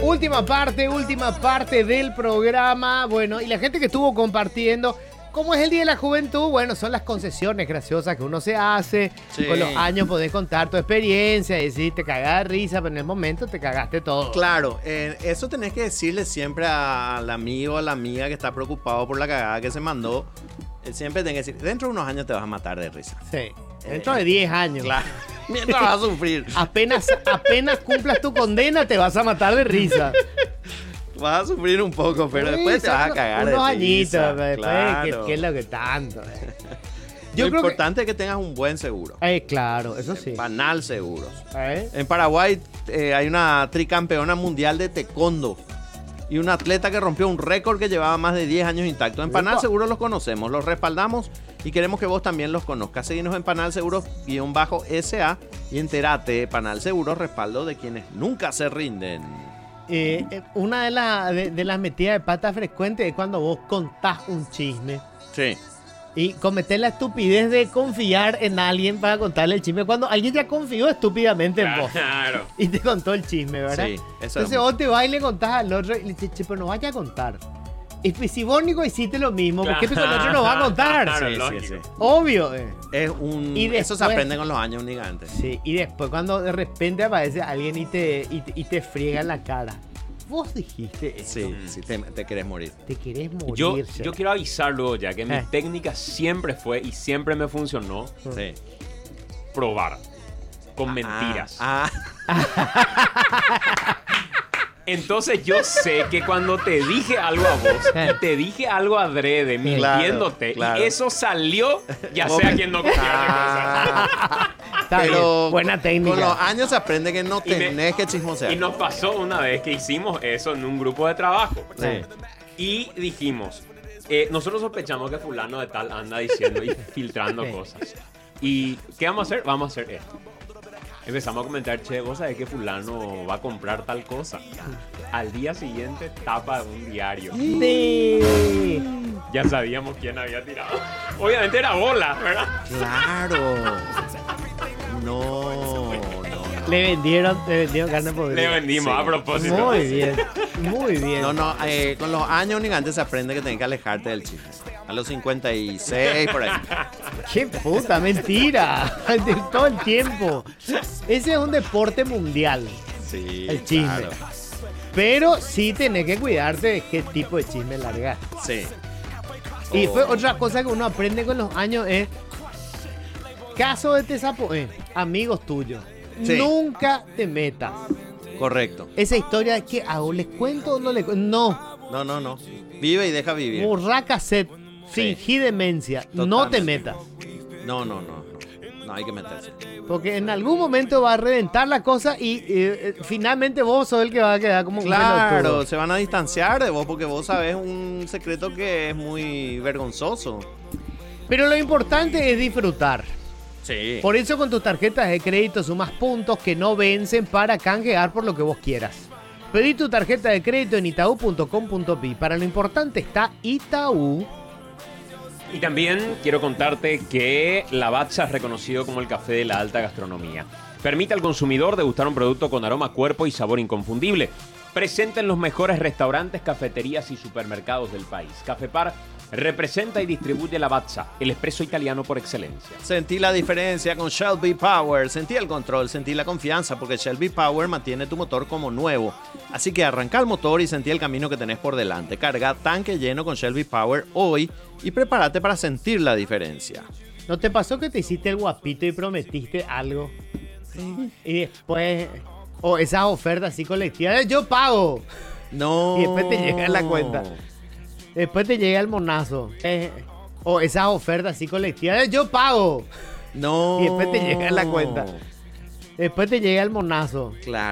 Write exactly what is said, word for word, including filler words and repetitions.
última parte, última parte del programa. Bueno, y la gente que estuvo compartiendo, como es el Día de la Juventud, bueno, son las concesiones graciosas que uno se hace. Sí. Con los años podés contar tu experiencia y decir, te cagás de risa, pero en el momento te cagaste todo. Claro, eh, eso tenés que decirle siempre al amigo o a la amiga que está preocupado por la cagada que se mandó. Siempre tenés que decir, dentro de unos años te vas a matar de risa. Sí, dentro eh, de diez años. Claro, mientras vas a sufrir. apenas, apenas cumplas tu condena, te vas a matar de risa. Vas a sufrir un poco, pero sí, después te vas a cagar de risa. Unos añitos, después, claro. ¿qué, ¿qué es lo que tanto? Eh? Yo Lo creo importante que... es que tengas un buen seguro. Eh, claro, eso sí. Panal Seguros. ¿Eh? En Paraguay eh, hay una tricampeona mundial de taekwondo y un atleta que rompió un récord que llevaba más de diez años intacto. En Panal Seguros los conocemos, los respaldamos y queremos que vos también los conozcas. Seguinos en Panal Seguros guión bajo S A y entérate, Panal Seguros, respaldo de quienes nunca se rinden. Eh, una de, la, de, de las metidas de pata frecuentes es cuando vos contás un chisme. Sí. Y cometés la estupidez de confiar en alguien para contarle el chisme cuando alguien ya confió estúpidamente en vos. Claro. Y te contó el chisme, ¿verdad? Sí, eso Entonces es vos te vas y le contás al otro y le dices, che, pero no vaya a contar. Y si vos, Nico, hiciste lo mismo, ¿por qué el otro no va a contar? Sí, sí, sí. Obvio. Eh. Es un... Y después, eso se aprende con los años únicamente. Sí, y después cuando de repente aparece alguien y te, y te, y te friega en la cara. Vos dijiste eso. Sí, sí, te, te querés morir. Te querés morir. Yo, yo quiero avisar luego ya que eh. mi técnica siempre fue y siempre me funcionó. Sí. Probar. Con ah, mentiras. Ah. Entonces yo sé que cuando te dije algo a vos, y te dije algo adrede, mintiéndote, claro, claro. y eso salió, ya sé a quién no confía. Ah. Pero buena técnica. Con los años se aprende que no tenés me, que chismosear. Y nos pasó una vez que hicimos eso en un grupo de trabajo. Sí. Y dijimos, eh, nosotros sospechamos que fulano de tal anda diciendo y filtrando sí. cosas. ¿Y qué vamos a hacer? Vamos a hacer esto. Empezamos a comentar, che, vos sabés que fulano va a comprar tal cosa. Al día siguiente, tapa de un diario. Sí. Ya sabíamos quién había tirado. Obviamente era bola, ¿verdad? Claro. No, no, no. Le vendieron, le vendieron carne podrida. Le vendimos, sí. A propósito. Muy bien, muy bien. No, no, eh, con los años únicamente se aprende que tenés que alejarte del chisme. A los cincuenta y seis, por ahí. ¡Qué puta mentira! Todo el tiempo. Ese es un deporte mundial. Sí, el chisme. Claro. Pero sí tenés que cuidarte de qué tipo de chisme largar. Sí. Y oh. fue otra cosa que uno aprende con los años es... Caso de Tesapo, eh, amigos tuyos. Sí. Nunca te metas. Correcto. Esa historia de que hago, ¿les cuento o no les cuento? No. No, no, no. Vive y deja vivir. Borra cassette. Sí. Fingí demencia. Totalmente. No te metas. No, no, no, no. No hay que meterse. Porque en algún momento va a reventar la cosa y eh, finalmente vos sos el que va a quedar como un Claro, se van a distanciar de vos porque vos sabés un secreto que es muy vergonzoso. Pero lo importante es disfrutar. Sí. Por eso con tus tarjetas de crédito sumas puntos que no vencen para canjear por lo que vos quieras. Pedí tu tarjeta de crédito en itaú punto com punto pi. Para lo importante está Itaú. Y también quiero contarte que Lavazza es reconocido como el café de la alta gastronomía. Permite al consumidor degustar un producto con aroma, cuerpo y sabor inconfundible. Presente en los mejores restaurantes, cafeterías y supermercados del país. Cafepar representa y distribuye Lavazza, el espresso italiano por excelencia. Sentí la diferencia con Shell V-Power, sentí el control, sentí la confianza porque Shell V-Power mantiene tu motor como nuevo. Así que arranca el motor y sentí el camino que tenés por delante. Carga tanque lleno con Shell V-Power hoy y prepárate para sentir la diferencia. ¿No te pasó que te hiciste el guapito y prometiste algo? Sí. Y después... O oh, esas ofertas así colectivas, yo pago. No. Y después te llega la cuenta. Después te llega el monazo. Eh, o oh, esas ofertas así colectivas, yo pago. No. Y después te llega la cuenta. Después te llega el monazo. Claro.